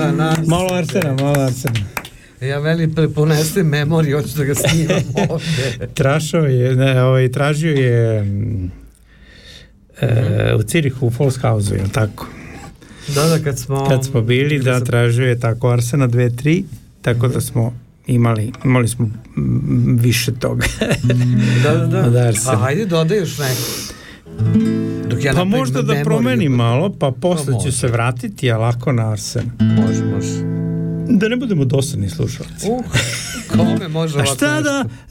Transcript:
Malo Arsena. Ja veli ponesem memoriju, hoću da ga snimam ovdje. Tražio je u Cirihu u Volkshauseu, je li tako? Da, kad smo bili, tražio je tako Arsena 2-3, tako da smo imali smo više toga. Da. Pa hajde dodaj još neko. Pa možda da promenim malo, pa posle ću se vratiti, a lako na Arsena. Može. Da ne budemo dosadni slušalci. Kome može ovako šta da,